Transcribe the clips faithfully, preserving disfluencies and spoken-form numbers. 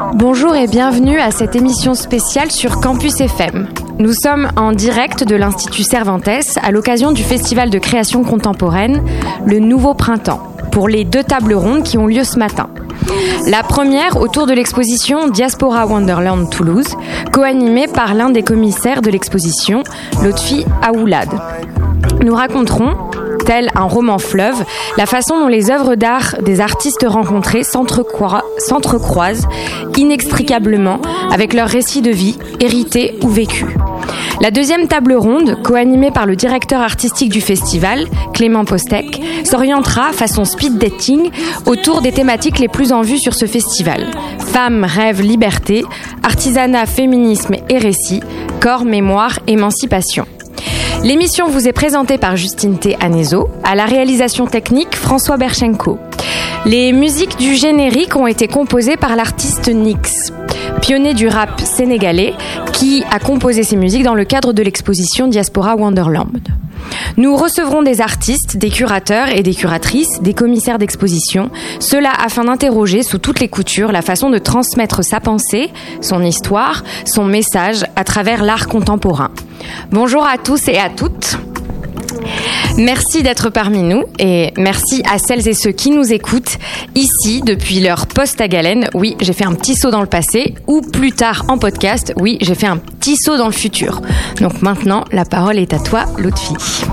Bonjour et bienvenue à cette émission spéciale sur Campus F M. Nous sommes en direct de l'Institut Cervantes à l'occasion du Festival de création contemporaine, le Nouveau Printemps, pour les deux tables rondes qui ont lieu ce matin. La première autour de l'exposition Diaspora Wonderland Toulouse, co-animée par l'un des commissaires de l'exposition, Lotfi Aoulad. Nous raconterons, tel un roman fleuve, la façon dont les œuvres d'art des artistes rencontrés s'entrecroi- s'entrecroisent inextricablement avec leurs récits de vie, hérités ou vécus. La deuxième table ronde, co-animée par le directeur artistique du festival, Clément Postek, s'orientera façon speed dating autour des thématiques les plus en vue sur ce festival. Femmes, rêves, liberté, artisanat, féminisme et récit, corps, mémoire, émancipation. L'émission vous est présentée par Justine T. Anezo, à la réalisation technique François Berchenko. Les musiques du générique ont été composées par l'artiste Nix, pionnier du rap sénégalais, qui a composé ses musiques dans le cadre de l'exposition Diaspora Wonderland. Nous recevrons des artistes, des curateurs et des curatrices, des commissaires d'exposition, cela afin d'interroger sous toutes les coutures la façon de transmettre sa pensée, son histoire, son message à travers l'art contemporain. Bonjour à tous et à toutes. Merci d'être parmi nous et merci à celles et ceux qui nous écoutent ici depuis leur poste à galène. Oui, j'ai fait un petit saut dans le passé ou plus tard en podcast. Oui, j'ai fait un petit saut dans le futur. Donc maintenant, la parole est à toi, Lotfi.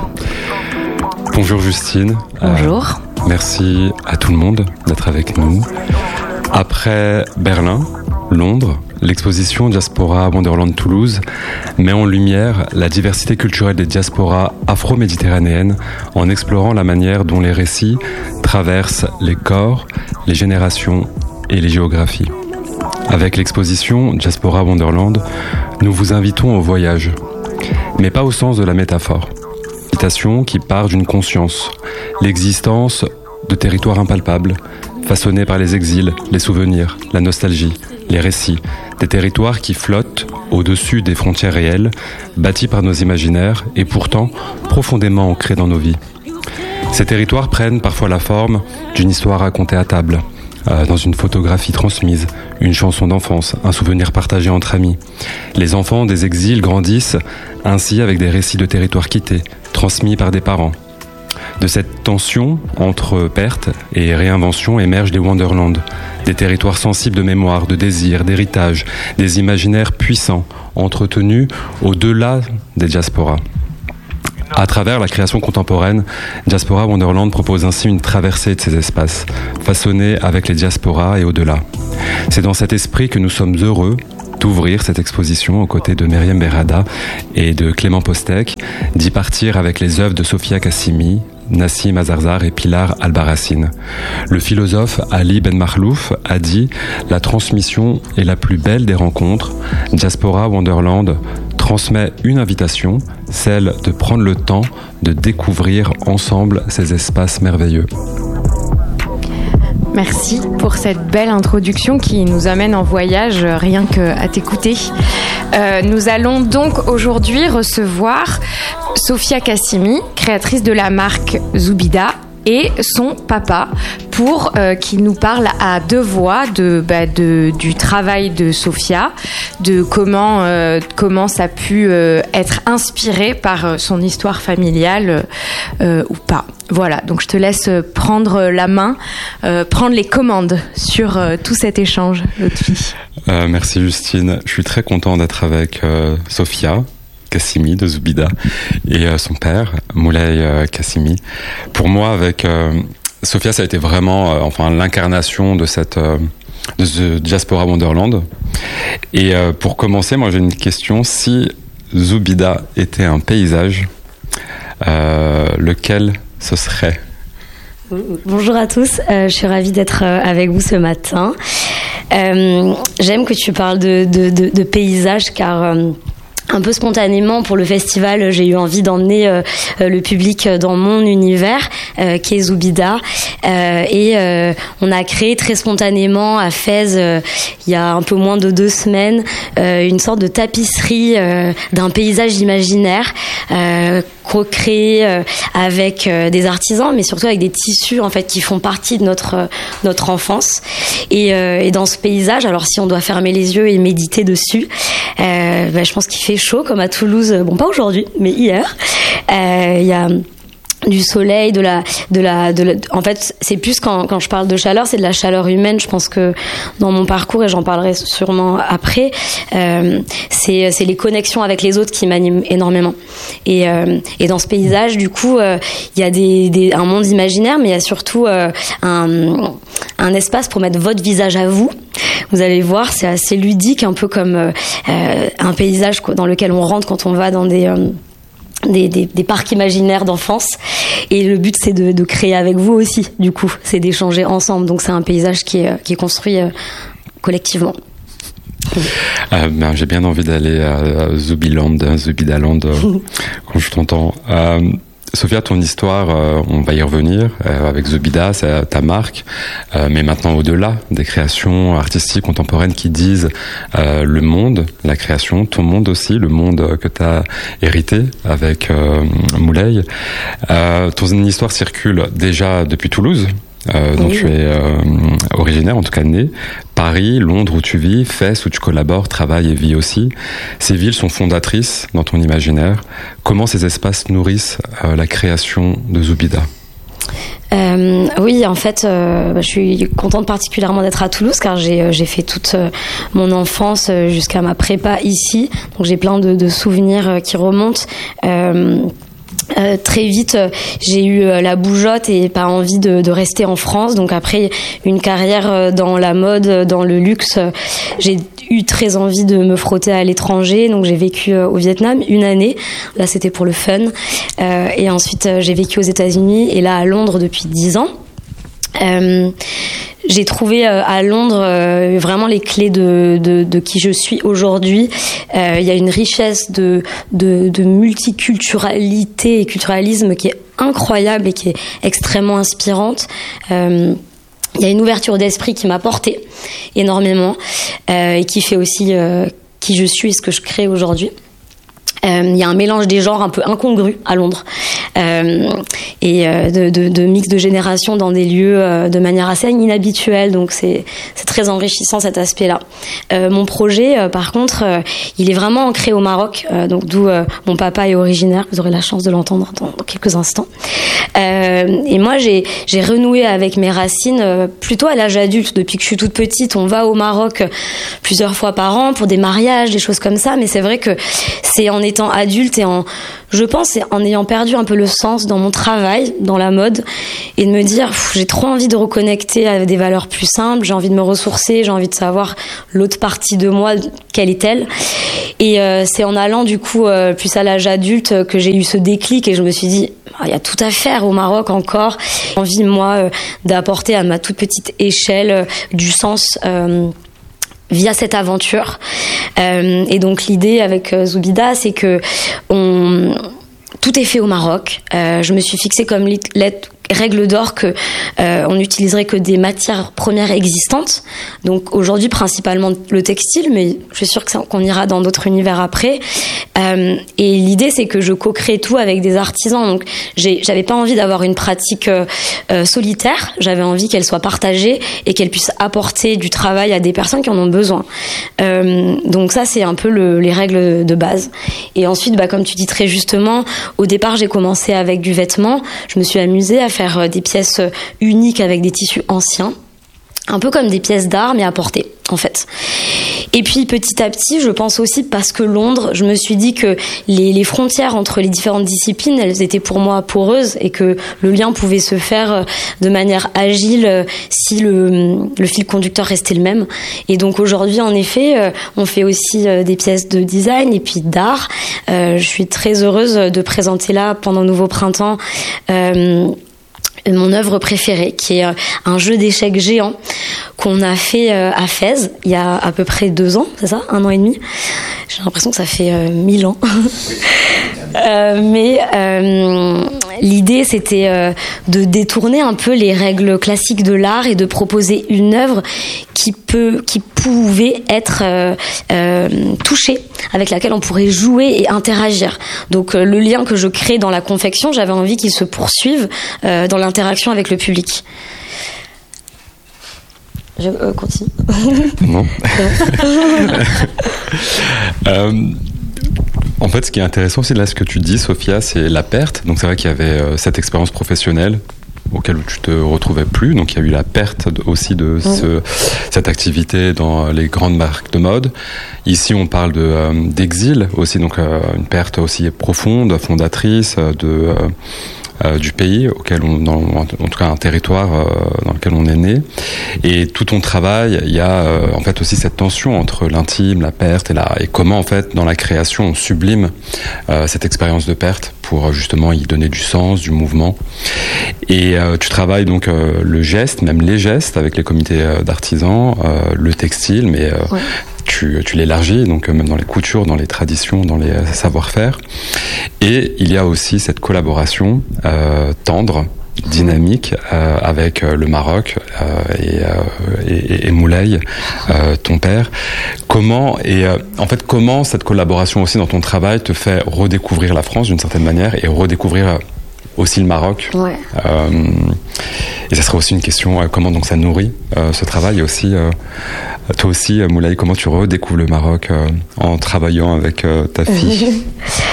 Bonjour Justine. Bonjour. Euh, merci à tout le monde d'être avec nous. Après Berlin, Londres, l'exposition Diaspora Wonderland Toulouse met en lumière la diversité culturelle des diasporas afro-méditerranéennes en explorant la manière dont les récits traversent les corps, les générations et les géographies. Avec l'exposition Diaspora Wonderland, nous vous invitons au voyage, mais pas au sens de la métaphore. Invitation qui part d'une conscience, l'existence de territoires impalpables, façonnés par les exils, les souvenirs, la nostalgie, les récits, des territoires qui flottent au-dessus des frontières réelles, bâtis par nos imaginaires et pourtant profondément ancrés dans nos vies. Ces territoires prennent parfois la forme d'une histoire racontée à table, euh, dans une photographie transmise, une chanson d'enfance, un souvenir partagé entre amis. Les enfants des exils grandissent ainsi avec des récits de territoires quittés, transmis par des parents. De cette tension entre perte et réinvention émergent des Wonderland, des territoires sensibles de mémoire, de désir, d'héritage, des imaginaires puissants, entretenus au-delà des diasporas. À travers la création contemporaine, Diaspora Wonderland propose ainsi une traversée de ces espaces, façonnés avec les diasporas et au-delà. C'est dans cet esprit que nous sommes heureux d'ouvrir cette exposition aux côtés de Myriam Berrada et de Clément Postek, d'y partir avec les œuvres de Sofia Kassimi, Nassim Azarzar et Pilar Albarracín. Le philosophe Ali Ben Makhlouf a dit « La transmission est la plus belle des rencontres. Diaspora Wonderland transmet une invitation, celle de prendre le temps de découvrir ensemble ces espaces merveilleux. » Merci pour cette belle introduction qui nous amène en voyage rien qu'à t'écouter. Euh, nous allons donc aujourd'hui recevoir Sofia Kassimi, créatrice de la marque Zoubida, et son papa pour euh, qui nous parle à deux voix de, bah, de du travail de Sofia, de comment euh, comment ça a pu euh, être inspiré par euh, son histoire familiale euh, ou pas. Voilà, donc je te laisse prendre la main, euh, prendre les commandes sur euh, tout cet échange, Lotfi. Euh, merci Justine, je suis très content d'être avec euh, Sofia Kassimi de Zoubida et euh, son père Moulay euh, Kassimi. Pour moi, avec euh, Sofia, ça a été vraiment euh, enfin l'incarnation de cette euh, de ce Diaspora Wonderland. Et euh, pour commencer, moi j'ai une question. Si Zoubida était un paysage, euh, lequel ce serait? Bonjour à tous, euh, je suis ravie d'être euh, avec vous ce matin. Euh, j'aime que tu parles de, de, de, de paysage car euh, un peu spontanément pour le festival, j'ai eu envie d'emmener euh, le public dans mon univers euh, qui est Zoubida euh, et euh, on a créé très spontanément à Fès euh, il y a un peu moins de deux semaines euh, une sorte de tapisserie euh, d'un paysage imaginaire euh, co-créé euh, avec euh, des artisans mais surtout avec des tissus en fait qui font partie de notre euh, notre enfance et, euh, et dans ce paysage, alors si on doit fermer les yeux et méditer dessus, euh, bah, je pense qu'il fait chaud comme à Toulouse, bon pas aujourd'hui mais hier il euh, y a du soleil, de la, de la, de la, en fait, c'est plus quand, quand je parle de chaleur, c'est de la chaleur humaine. Je pense que dans mon parcours, et j'en parlerai sûrement après, euh, c'est, c'est les connexions avec les autres qui m'animent énormément. Et, euh, et dans ce paysage, du coup, il euh, y a des, des, un monde imaginaire, mais il y a surtout euh, un, un espace pour mettre votre visage à vous. Vous allez voir, c'est assez ludique, un peu comme euh, un paysage dans lequel on rentre quand on va dans des euh, Des, des, des parcs imaginaires d'enfance et le but c'est de, de créer avec vous aussi du coup c'est d'échanger ensemble donc c'est un paysage qui est, qui est construit euh, collectivement. Euh, ben, j'ai bien envie d'aller à, à Zoubiland, Zoubidaland euh, quand je t'entends. Euh, Sophia, ton histoire, euh, on va y revenir, euh, avec Zoubida, c'est ta marque, euh, mais maintenant au-delà des créations artistiques contemporaines qui disent euh, le monde, la création, ton monde aussi, le monde que tu as hérité avec euh, Moulay. Euh, ton histoire circule déjà depuis Toulouse, euh, dont oui. tu es euh, originaire, en tout cas né, Paris, Londres où tu vis, Fès où tu collabores, travailles et vis aussi. Ces villes sont fondatrices dans ton imaginaire. Comment ces espaces nourrissent euh, la création de Zoubida ? Euh, oui, en fait, euh, je suis contente particulièrement d'être à Toulouse car j'ai, j'ai fait toute euh, mon enfance euh, jusqu'à ma prépa ici. Donc j'ai plein de, de souvenirs euh, qui remontent. Euh, Euh, très vite, euh, j'ai eu euh, la bougeotte et pas envie de, de rester en France. Donc après une carrière euh, dans la mode, dans le luxe, euh, j'ai eu très envie de me frotter à l'étranger. Donc j'ai vécu euh, au Vietnam une année. Là, c'était pour le fun. Euh, et ensuite, euh, j'ai vécu aux États-Unis et là à Londres depuis dix ans. Euh, j'ai trouvé euh, à Londres euh, vraiment les clés de, de, de qui je suis aujourd'hui. Euh, il y a une richesse de, de, de multiculturalité et culturalisme qui est incroyable et qui est extrêmement inspirante. Euh, il y a une ouverture d'esprit qui m'a portée énormément euh, et qui fait aussi euh, qui je suis et ce que je crée aujourd'hui. Euh, il y a un mélange des genres un peu incongru à Londres euh, et euh, de, de, de mix de générations dans des lieux euh, de manière assez inhabituelle, donc c'est, c'est très enrichissant cet aspect-là. Euh, mon projet, euh, par contre, euh, il est vraiment ancré au Maroc, euh, donc d'où euh, mon papa est originaire. Vous aurez la chance de l'entendre dans, dans quelques instants. Euh, et moi, j'ai, j'ai renoué avec mes racines euh, plutôt à l'âge adulte. Depuis que je suis toute petite, on va au Maroc plusieurs fois par an pour des mariages, des choses comme ça. Mais c'est vrai que c'est en étant adulte et en, je pense, en ayant perdu un peu le sens dans mon travail, dans la mode, et de me dire, pff, j'ai trop envie de reconnecter à des valeurs plus simples, j'ai envie de me ressourcer, j'ai envie de savoir l'autre partie de moi, quelle est-elle. Et euh, c'est en allant du coup euh, plus à l'âge adulte que j'ai eu ce déclic et je me suis dit, il y a tout à faire au Maroc encore. J'ai envie, moi, euh, d'apporter à ma toute petite échelle euh, du sens euh, via cette aventure. Euh, et donc l'idée avec euh, Zoubida, c'est que on, tout est fait au Maroc. Euh, je me suis fixée comme lettre règle d'or que euh, on n'utiliserait que des matières premières existantes. Donc aujourd'hui principalement le textile, mais je suis sûre que ça, qu'on ira dans d'autres univers après. Euh, et l'idée c'est que je co-crée tout avec des artisans. Donc j'ai, j'avais pas envie d'avoir une pratique euh, euh, solitaire. J'avais envie qu'elle soit partagée et qu'elle puisse apporter du travail à des personnes qui en ont besoin. Euh, donc ça c'est un peu le, les règles de base. Et ensuite, bah, comme tu dis très justement, au départ j'ai commencé avec du vêtement. Je me suis amusée à faire des pièces uniques avec des tissus anciens, un peu comme des pièces d'art mais à porter en fait. Et puis petit à petit, je pense aussi parce que Londres, je me suis dit que les, les frontières entre les différentes disciplines, elles étaient pour moi poreuses et que le lien pouvait se faire de manière agile si le, le fil conducteur restait le même. Et donc aujourd'hui, en effet, on fait aussi des pièces de design et puis d'art. Euh, je suis très heureuse de présenter là pendant Nouveau Printemps euh, mon œuvre préférée, qui est un jeu d'échecs géant qu'on a fait à Fès il y a à peu près deux ans, c'est ça, un an et demi. j'ai l'impression que ça fait euh, mille ans. euh, mais euh, l'idée, c'était euh, de détourner un peu les règles classiques de l'art et de proposer une œuvre qui peut, qui pouvait être euh, euh, touchée, avec laquelle on pourrait jouer et interagir. Donc euh, le lien que je crée dans la confection, j'avais envie qu'il se poursuive euh, dans l'interaction avec le public. Je euh, continue. Non. euh, en fait, ce qui est intéressant aussi là, ce que tu dis, Sophia, c'est la perte. Donc c'est vrai qu'il y avait euh, cette expérience professionnelle auquel tu te retrouvais plus. Donc il y a eu la perte aussi de ce, cette activité dans les grandes marques de mode. Ici, on parle de, euh, d'exil aussi, donc euh, une perte aussi profonde, fondatrice de... Euh, Euh, du pays auquel on, dans, en tout cas un territoire euh, dans lequel on est né, et tout ton travail, il y a euh, en fait aussi cette tension entre l'intime, la perte et la et comment en fait dans la création on sublime euh, cette expérience de perte pour justement y donner du sens, du mouvement. Et euh, tu travailles donc euh, le geste, même les gestes avec les comités euh, d'artisans, euh, le textile, mais euh, ouais. Tu, tu l'élargis, donc même dans les coutures, dans les traditions, dans les euh, savoir-faire. Et il y a aussi cette collaboration euh, tendre, dynamique euh, avec euh, le Maroc euh, et, euh, et, et Moulay, euh, ton père. Comment et euh, en fait comment cette collaboration aussi dans ton travail te fait redécouvrir la France d'une certaine manière et redécouvrir euh, aussi le Maroc. Ouais. Euh, et ça serait aussi une question euh, comment donc ça nourrit euh, ce travail et aussi euh, toi aussi Moulay, comment tu redécouvres le Maroc euh, en travaillant avec euh, ta fille?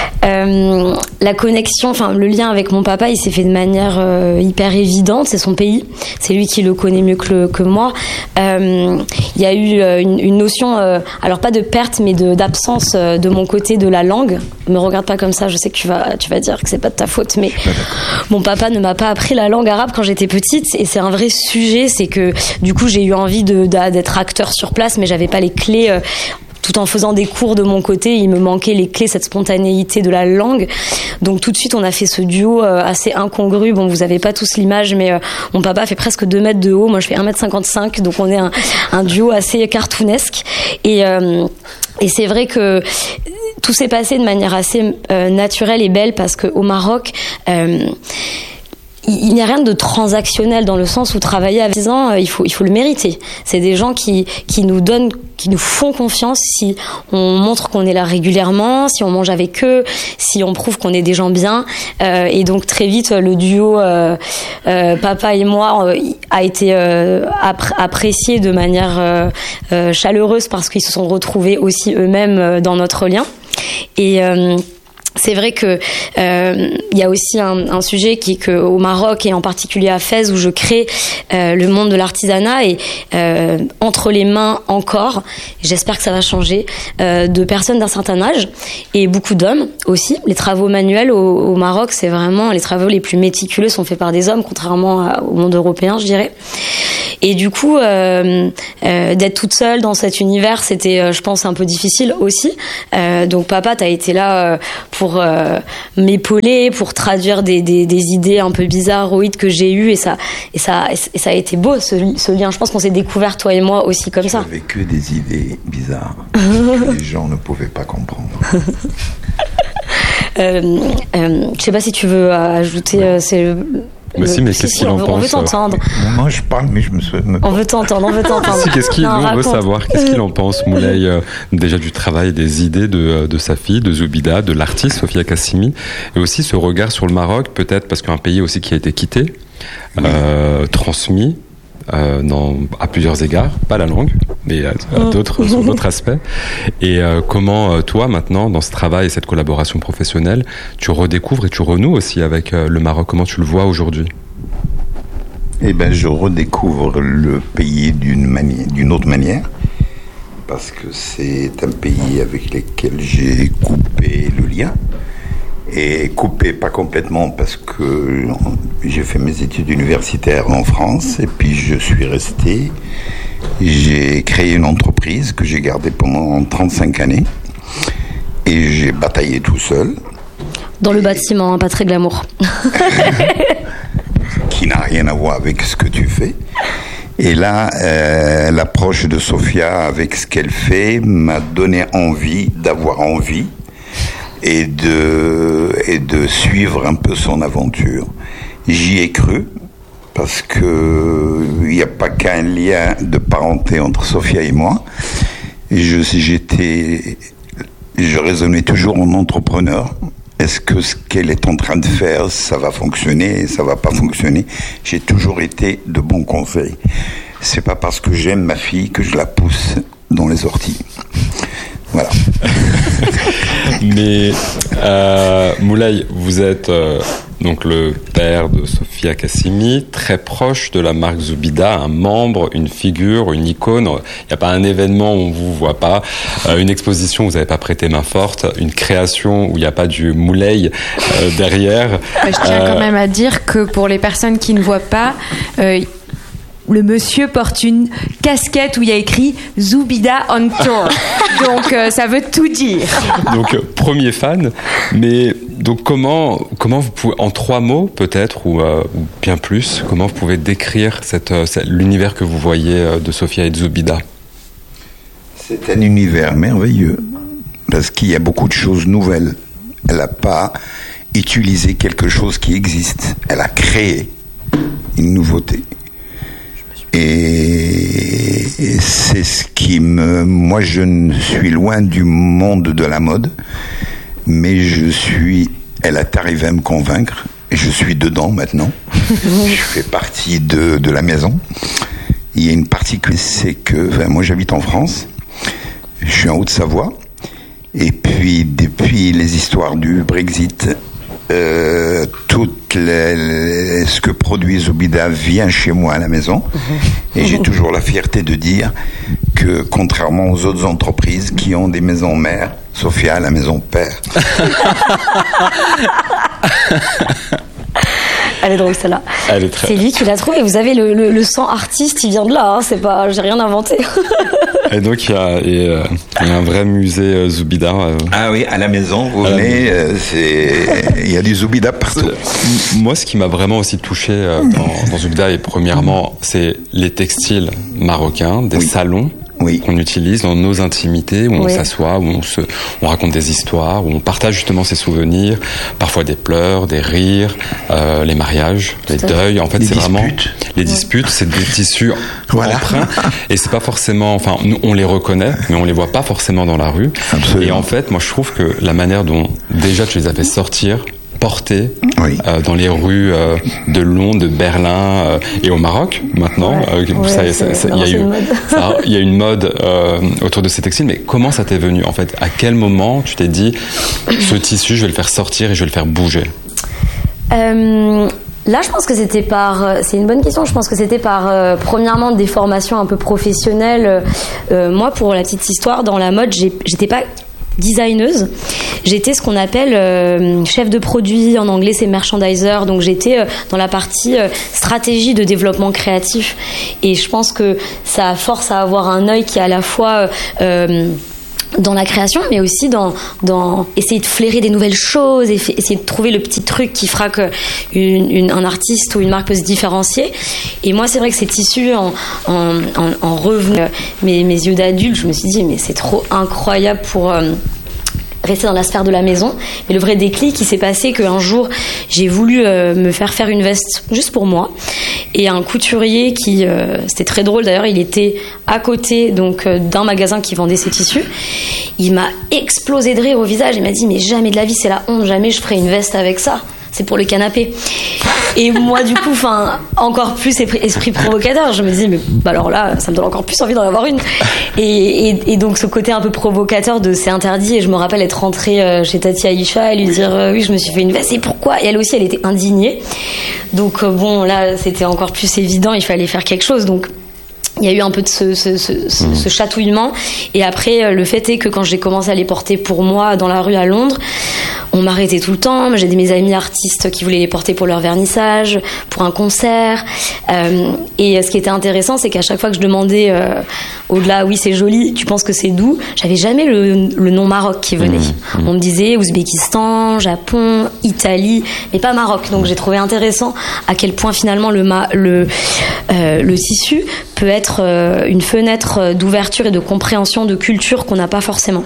euh, la connexion, enfin le lien avec mon papa, il s'est fait de manière euh, hyper évidente. C'est son pays, c'est lui qui le connaît mieux que, le, que moi. Euh, il y a eu euh, une, une notion, euh, alors pas de perte, mais de, d'absence euh, de mon côté de la langue. Me regarde pas comme ça, je sais que tu vas, tu vas dire que c'est pas de ta faute, mais mon papa ne m'a pas appris la langue arabe quand j'étais petite, et c'est un vrai sujet. C'est que du coup j'ai eu envie de, d'être acteur sur place, mais j'avais pas les clés. Euh, tout en faisant des cours de mon côté, il me manquait les clés, cette spontanéité de la langue. Donc tout de suite, on a fait ce duo euh, assez incongru. Bon, vous avez pas tous l'image, mais euh, mon papa fait presque deux mètres de haut, moi je fais un mètre cinquante-cinq, donc on est un, un duo assez cartoonesque. Et, euh, et c'est vrai que tout s'est passé de manière assez euh, naturelle et belle, parce qu'au Maroc... Euh, il n'y a rien de transactionnel, dans le sens où travailler avec des gens, il faut, il faut le mériter. C'est des gens qui, qui nous donnent, qui nous font confiance si on montre qu'on est là régulièrement, si on mange avec eux, si on prouve qu'on est des gens bien. Euh, et donc très vite, le duo euh, euh, papa et moi euh, a été euh, appré- apprécié de manière euh, euh, chaleureuse, parce qu'ils se sont retrouvés aussi eux-mêmes euh, dans notre lien. Et euh, c'est vrai que euh, il y a aussi un, un sujet qui est que au Maroc, et en particulier à Fès, où je crée euh, le monde de l'artisanat, et euh, entre les mains encore, j'espère que ça va changer, euh, de personnes d'un certain âge, et beaucoup d'hommes aussi. Les travaux manuels au, au Maroc, c'est vraiment les travaux les plus méticuleux sont faits par des hommes, contrairement à, au monde européen, je dirais. Et du coup, euh, euh, d'être toute seule dans cet univers, c'était, euh, je pense, un peu difficile aussi. Euh, donc, papa, t'as été là euh, pour euh, m'épauler, pour traduire des, des, des idées un peu bizarroïdes que j'ai eues, et ça, et ça, et ça a été beau, ce, ce lien. Je pense qu'on s'est découvert, toi et moi, aussi comme ça. J'avais que des idées bizarres que les gens ne pouvaient pas comprendre. euh, euh, je sais pas si tu veux ajouter. Euh, c'est Mais si, mais qu'est-ce qu'il en pense? On veut t'entendre. Moi, je parle, mais je me souviens. On veut t'entendre, on veut t'entendre. Si, qu'est-ce qu'il non, on veut raconte. savoir qu'est-ce qu'il en pense, Moulay, euh, déjà du travail, des idées de, de sa fille, de Zoubida, de l'artiste Sophia Kassimi, et aussi ce regard sur le Maroc, peut-être parce qu'un pays aussi qui a été quitté, oui. euh, transmis. Euh, dans, à plusieurs égards, pas la langue, mais à, à d'autres, sur d'autres aspects. Et euh, comment, euh, toi, maintenant, dans ce travail et cette collaboration professionnelle, tu redécouvres et tu renoues aussi avec euh, le Maroc. Comment tu le vois aujourd'hui? Eh bien, je redécouvre le pays d'une, mani- d'une autre manière, parce que c'est un pays avec lequel j'ai coupé le lien. Et coupé, pas complètement, parce que j'ai fait mes études universitaires en France, et puis je suis resté. J'ai créé une entreprise que j'ai gardée pendant trente-cinq années, et j'ai bataillé tout seul. Dans le bâtiment, hein, pas très glamour. Qui n'a rien à voir avec ce que tu fais. Et là, euh, l'approche de Sophia avec ce qu'elle fait m'a donné envie d'avoir envie et de, et de suivre un peu son aventure. J'y ai cru, parce que il n'y a pas qu'un lien de parenté entre Sophia et moi. Je, j'étais, je raisonnais toujours en entrepreneur. Est-ce que ce qu'elle est en train de faire, ça va fonctionner, ça va pas fonctionner? J'ai toujours été de bons conseils. C'est pas parce que j'aime ma fille que je la pousse dans les orties. Voilà. Mais euh, Moulay, vous êtes euh, donc le père de Sophia Kassimi, très proche de la marque Zoubida, un membre, une figure, une icône. Il n'y a pas un événement où on vous voit pas, euh, une exposition où vous n'avez pas prêté main forte, une création où il n'y a pas du Moulay euh, derrière. Je tiens euh... quand même à dire que pour les personnes qui ne voient pas, euh, le monsieur porte une casquette où il y a écrit Zoubida on tour. Donc euh, ça veut tout dire. Donc euh, premier fan, mais donc comment comment vous pouvez, en trois mots peut-être ou, euh, ou bien plus, comment vous pouvez décrire cette, cette l'univers que vous voyez euh, de Sophia et de Zoubida? C'est un univers merveilleux parce qu'il y a beaucoup de choses nouvelles. Elle n'a pas utilisé quelque chose qui existe. Elle a créé une nouveauté. Et c'est ce qui me... Moi, je ne suis loin du monde de la mode, mais je suis... Elle est arrivée à me convaincre, et je suis dedans maintenant. Je fais partie de, de la maison. Il y a une particularité, c'est que... Enfin, moi, j'habite en France. Je suis en Haute-Savoie. Et puis, depuis les histoires du Brexit... Euh, tout les, les, ce que produit Zoubida vient chez moi à la maison, et j'ai toujours la fierté de dire que contrairement aux autres entreprises qui ont des maisons mères, Sophia a la maison père. Elle est drôle celle-là. Elle est très... C'est lui qui l'a trouvé. Vous avez le, le, le sang artiste, il vient de là. Hein. C'est pas, j'ai rien inventé. Et donc il y a, et, euh, il y a un vrai musée euh, Zoubida. Euh... Ah oui, à la maison, vous venez, euh, c'est... il y a du Zoubida partout. Moi, ce qui m'a vraiment aussi touché euh, dans, dans Zoubida, et premièrement, c'est les textiles marocains, des oui. salons. Oui. Qu'on utilise dans nos intimités, où on oui. s'assoit, où on se, on raconte des histoires, où on partage justement ses souvenirs, parfois des pleurs, des rires, euh, les mariages, les deuils. En fait, les c'est disputes. Vraiment les disputes, c'est des tissus voilà. emprunts, et c'est pas forcément, enfin, nous on les reconnaît, mais on les voit pas forcément dans la rue. Absolument. Et en fait, moi je trouve que la manière dont déjà tu les as fait sortir, porté oui. euh, dans les rues euh, de Londres, de Berlin euh, et au Maroc maintenant. Ouais. Euh, ouais, ça, ça, ça, il y a eu, ça, il y a une mode euh, autour de ces textiles. Mais comment ça t'est venu en fait? À quel moment tu t'es dit ce tissu, je vais le faire sortir et je vais le faire bouger? euh... Là, je pense que c'était par... C'est une bonne question. Je pense que c'était par, euh, premièrement, des formations un peu professionnelles. Euh, moi, pour la petite histoire, dans la mode, j'ai, j'étais pas designeuse. J'étais ce qu'on appelle euh, chef de produit. En anglais, c'est merchandiser. Donc, j'étais euh, dans la partie euh, stratégie de développement créatif. Et je pense que ça force à avoir un œil qui est à la fois... Euh, dans la création, mais aussi dans, dans essayer de flairer des nouvelles choses, et f- essayer de trouver le petit truc qui fera que une, une, un artiste ou une marque peut se différencier. Et moi, c'est vrai que ces tissus, en, en, en, en revenant mes, mes yeux d'adulte, je me suis dit, mais c'est trop incroyable pour... Euh, rester dans la sphère de la maison. Mais le vrai déclic, il s'est passé qu'un jour, j'ai voulu euh, me faire faire une veste juste pour moi. Et un couturier qui, euh, c'était très drôle d'ailleurs, il était à côté donc euh, d'un magasin qui vendait ces tissus. Il m'a explosé de rire au visage. Il m'a dit, mais jamais de la vie, c'est la honte, jamais je ferai une veste avec ça. C'est pour le canapé. Et moi, du coup, enfin, encore plus esprit provocateur. Je me dis, mais bah alors là, ça me donne encore plus envie d'en avoir une. Et, et, et donc, ce côté un peu provocateur de c'est interdit. Et je me rappelle être rentrée chez Tati Aïcha et lui dire, euh, oui, je me suis fait une veste. Et pourquoi? Et elle aussi, elle était indignée. Donc, euh, bon, là, c'était encore plus évident. Il fallait faire quelque chose. Donc, il y a eu un peu de ce, ce, ce, ce, mmh. ce chatouillement. Et après, le fait est que quand j'ai commencé à les porter pour moi dans la rue à Londres, on m'arrêtait tout le temps. J'ai des mes amis artistes qui voulaient les porter pour leur vernissage, pour un concert. Euh, et ce qui était intéressant, c'est qu'à chaque fois que je demandais, euh, au-delà, oui, c'est joli, tu penses que c'est d'où ? J'avais jamais le, le nom Maroc qui venait. Mmh. On me disait Ouzbékistan, Japon, Italie, mais pas Maroc. Donc j'ai trouvé intéressant à quel point finalement le, ma, le, euh, le tissu peut être euh, une fenêtre d'ouverture et de compréhension de culture qu'on n'a pas forcément.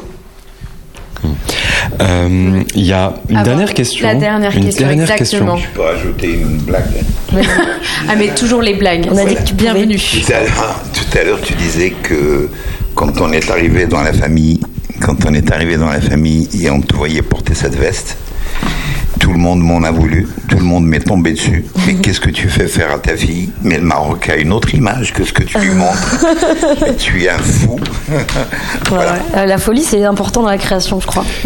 Il euh, y a une Avant, dernière question. La dernière une question, dernière exactement. Question. Je peux rajouter une blague. Ah mais toujours les blagues. On a dit que tu bienvenue. Tout à l'heure, tout à l'heure, tu disais que quand on est arrivé dans la famille, quand on est arrivé dans la famille et on te voyait porter cette veste, tout le monde m'en a voulu, tout le monde m'est tombé dessus. Mais qu'est-ce que tu fais faire à ta fille ? Mais le Maroc a une autre image que ce que tu lui montres. Tu es un fou. Voilà. Ouais, la folie, c'est important dans la création, je crois.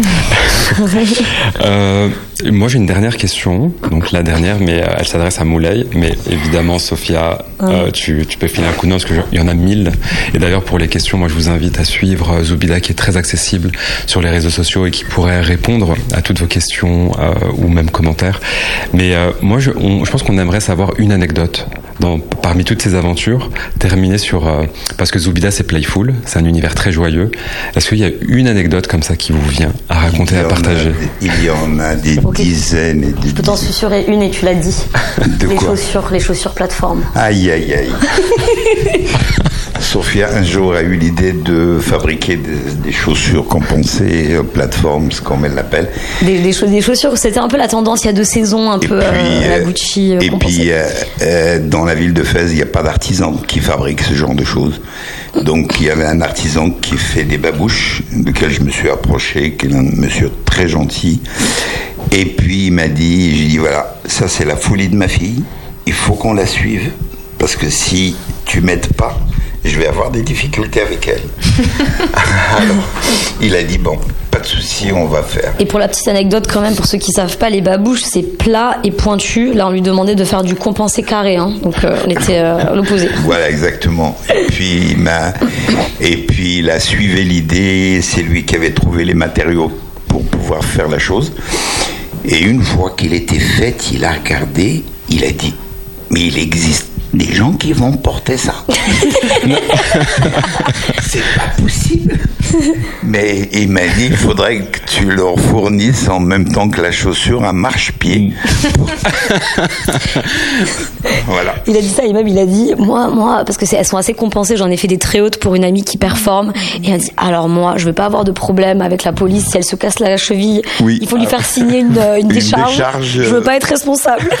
euh, moi, j'ai une dernière question. Donc la dernière, mais elle s'adresse à Moulay. Mais évidemment, Sophia, ouais. euh, tu, tu peux filer un coup de main parce qu'il y en a mille. Et d'ailleurs, pour les questions, moi, je vous invite à suivre Zoubida, qui est très accessible sur les réseaux sociaux et qui pourrait répondre à toutes vos questions euh, ou même commentaires. Mais euh, moi, je, on, je pense qu'on aimerait savoir une anecdote dans, parmi toutes ces aventures, terminer sur... Euh, parce que Zoubida, c'est playful, c'est un univers très joyeux. Est-ce qu'il y a une anecdote comme ça qui vous vient à raconter, à partager ? A, il y en a des okay. dizaines et des Je peux t'en susurrer une et tu l'as dit. De les quoi ? chaussures, les chaussures plateforme. Aïe, aïe, aïe. Sophia, un jour, a eu l'idée de fabriquer des, des chaussures compensées, euh, plateformes, comme elle l'appelle. Des, des, des chaussures, c'était un peu la tendance il y a deux saisons, un et peu puis, euh, la Gucci. Euh, et puis, euh, euh, dans la ville de Fès, il n'y a pas d'artisan qui fabrique ce genre de choses. Donc, il y avait un artisan qui fait des babouches, duquel je me suis approché, qui est un monsieur très gentil. Et puis, il m'a dit, j'ai dit, voilà, ça, c'est la folie de ma fille. Il faut qu'on la suive. Parce que si tu m'aides pas, je vais avoir des difficultés avec elle. Alors, il a dit, bon, pas de souci, on va faire. Et pour la petite anecdote quand même, pour ceux qui savent pas, les babouches, c'est plat et pointu. Là, on lui demandait de faire du compensé carré, hein. Donc euh, on était euh, à l'opposé. Voilà, exactement. Et puis, il m'a... Et puis, il a suivi l'idée, c'est lui qui avait trouvé les matériaux pour pouvoir faire la chose. Et une fois qu'il était fait, il a regardé, il a dit, mais il existe des gens qui vont porter ça. C'est pas possible. Mais il m'a dit, il faudrait que tu leur fournisses en même temps que la chaussure un marche-pied. Voilà. Il a dit ça et même il a dit, moi, moi, parce que c'est, elles sont assez compensées, j'en ai fait des très hautes pour une amie qui performe. Et il a dit, alors moi, je veux pas avoir de problème avec la police si elle se casse la cheville. Oui. Il faut lui faire signer une, une, une décharge. décharge. Je veux pas être responsable.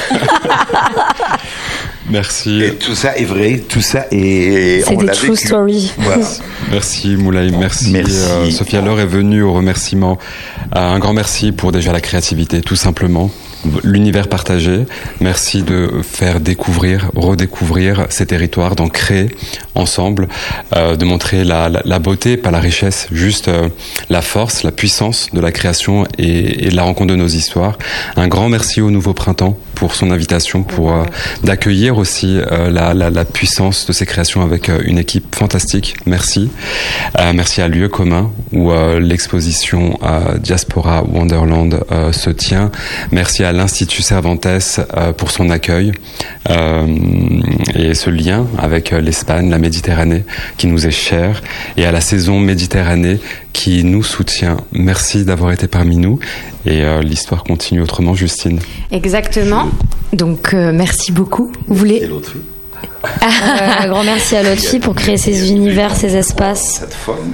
Merci. Et tout ça est vrai, tout ça est... C'est on des l'a true vécu. Story. Voilà. Merci Moulay, merci. merci. Euh, Sophia Laure est venue au remerciement. Euh, un grand merci pour déjà la créativité, tout simplement. L'univers partagé. Merci de faire découvrir, redécouvrir ces territoires, d'en créer ensemble, euh, de montrer la, la, la beauté, pas la richesse, juste euh, la force, la puissance de la création et, et la rencontre de nos histoires. Un grand merci au Nouveau Printemps pour son invitation, pour euh, d'accueillir aussi euh, la, la, la puissance de ces créations avec euh, une équipe fantastique. Merci. Euh, merci à Lieu Commun où euh, l'exposition euh, Diaspora Wonderland euh, se tient. Merci à l'Institut Cervantes euh, pour son accueil euh, et ce lien avec euh, l'Espagne, la Méditerranée qui nous est chère, et à la saison Méditerranée qui nous soutient. Merci d'avoir été parmi nous et euh, l'histoire continue autrement, Justine. Exactement. Donc euh, merci beaucoup. Vous voulez Euh, un grand merci à l'autre fille pour créer ces univers, ces espaces. Cette femme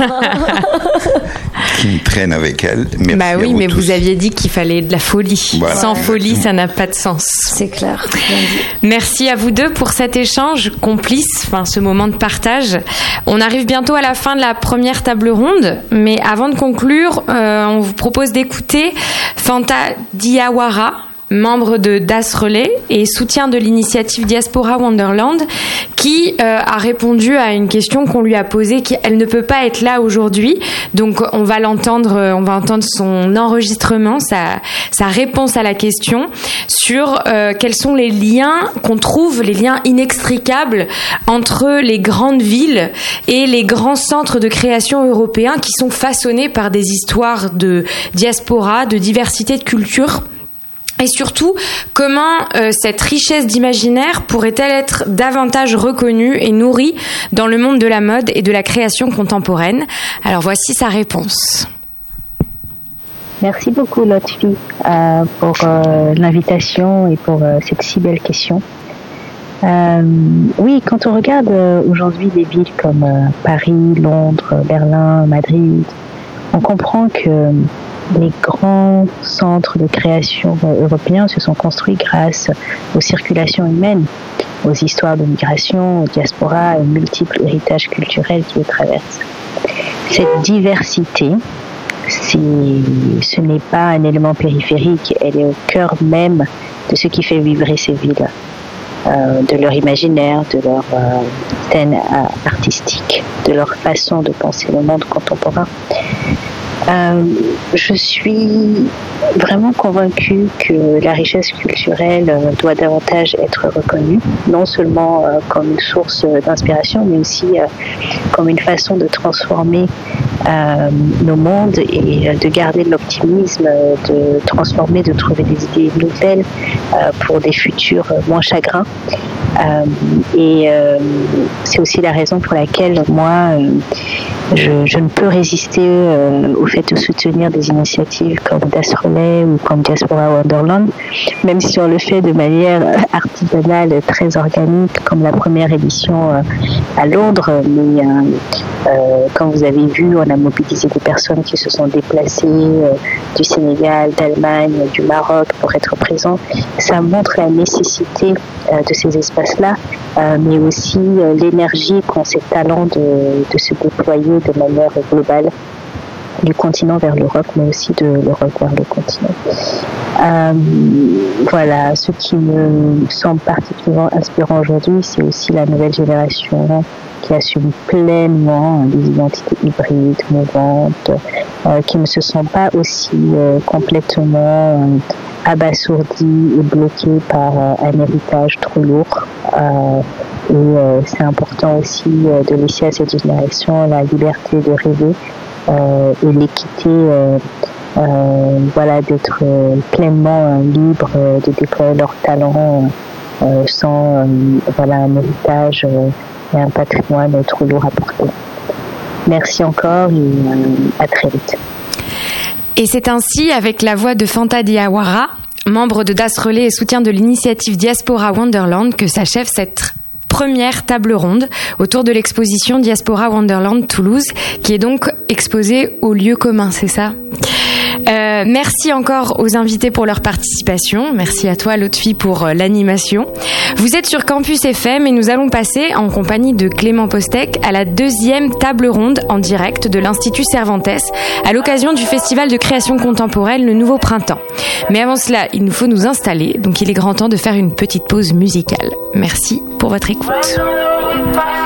qui me traîne avec elle. Merci bah oui, vous mais tous. Vous aviez dit qu'il fallait de la folie. Voilà. Sans folie, ça n'a pas de sens. C'est clair. Merci à vous deux pour cet échange complice, enfin ce moment de partage. On arrive bientôt à la fin de la première table ronde, mais avant de conclure, euh, on vous propose d'écouter Fanta Diawara, membre de Das Relais et soutien de l'initiative Diaspora Wonderland, qui euh, a répondu à une question qu'on lui a posée, qu'elle ne peut pas être là aujourd'hui. Donc on va l'entendre, on va entendre son enregistrement, sa, sa réponse à la question sur euh, quels sont les liens qu'on trouve, les liens inextricables entre les grandes villes et les grands centres de création européens qui sont façonnés par des histoires de diaspora, de diversité de culture. Et surtout, comment euh, cette richesse d'imaginaire pourrait-elle être davantage reconnue et nourrie dans le monde de la mode et de la création contemporaine? Alors voici sa réponse. Merci beaucoup Lotfi euh, pour euh, l'invitation et pour euh, cette si belle question. Euh, oui, quand on regarde euh, aujourd'hui des villes comme euh, Paris, Londres, Berlin, Madrid, on comprend que les grands centres de création européens se sont construits grâce aux circulations humaines, aux histoires de migration, aux diasporas et aux multiples héritages culturels qui les traversent. Cette diversité, c'est, ce n'est pas un élément périphérique, elle est au cœur même de ce qui fait vibrer ces villes, euh, de leur imaginaire, de leur euh, scène euh, artistique, de leur façon de penser le monde contemporain. Euh, je suis vraiment convaincue que la richesse culturelle euh, doit davantage être reconnue, non seulement euh, comme une source d'inspiration, mais aussi euh, comme une façon de transformer euh, nos mondes et euh, de garder l'optimisme, euh, de transformer, de trouver des idées nouvelles euh, pour des futurs euh, moins chagrins. Euh, et euh, c'est aussi la raison pour laquelle moi, euh, je, je ne peux résister euh, au fait de soutenir des initiatives comme Das Relais ou comme Diaspora Wonderland, même si on le fait de manière artisanale, très organique, comme la première édition euh, à Londres. Mais euh, euh, comme vous avez vu, on a mobilisé des personnes qui se sont déplacées euh, du Sénégal, d'Allemagne, du Maroc pour être présents. Ça montre la nécessité euh, de ces espaces-là, euh, mais aussi euh, l'énergie qu'ont ces talents de, de se déployer de manière globale du continent vers l'Europe, mais aussi de l'Europe vers le continent. Euh, voilà, ce qui me semble particulièrement inspirant aujourd'hui, c'est aussi la nouvelle génération qui assume pleinement des identités hybrides, mouvantes, euh, qui ne se sent pas aussi euh, complètement euh, abasourdis et bloqués par euh, un héritage trop lourd. Euh, et euh, c'est important aussi euh, de laisser à cette génération la liberté de rêver euh, et l'équité, euh, euh, voilà, d'être euh, pleinement euh, libre euh, de déployer leurs talents euh, sans euh, voilà, un héritage euh, et un patrimoine trop lourd à porter. Merci encore et euh, à très vite. Et c'est ainsi, avec la voix de Fanta Diawara, membre de Das Relais et soutien de l'initiative Diaspora Wonderland, que s'achève cette première table ronde autour de l'exposition Diaspora Wonderland Toulouse, qui est donc exposée au lieu commun, c'est ça ? Euh, merci encore aux invités pour leur participation. Merci à toi, Lotfi, pour euh, l'animation. Vous êtes sur Campus F M et nous allons passer, en compagnie de Clément Postec, à la deuxième table ronde en direct de l'Institut Cervantes à l'occasion du Festival de création contemporaine Le Nouveau Printemps. Mais avant cela, il nous faut nous installer, donc il est grand temps de faire une petite pause musicale. Merci pour votre écoute.